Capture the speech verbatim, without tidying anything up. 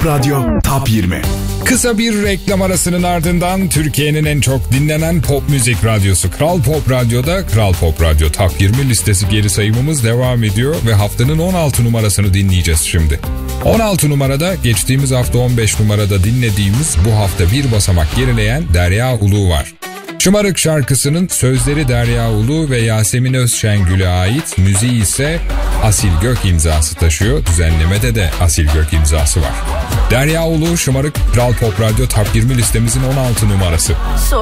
Pop Radyo Top yirmi. Kısa bir reklam arasının ardından Türkiye'nin en çok dinlenen pop müzik radyosu Kral Pop Radyo'da Kral Pop Radyo Top yirmi listesi geri sayımımız devam ediyor ve haftanın on altı numarasını dinleyeceğiz şimdi. on altı numarada geçtiğimiz hafta on beş numarada dinlediğimiz, bu hafta bir basamak gerileyen Derya Ulu var. Şımarık şarkısının sözleri Derya Ulu ve Yasemin Özşengül'e ait, müziği ise Asil Gök imzası taşıyor. Düzenlemede de Asil Gök imzası var. Derya Ulu, Şımarık, Kral Pop Radyo Top yirmi listemizin on altı numarası. Sor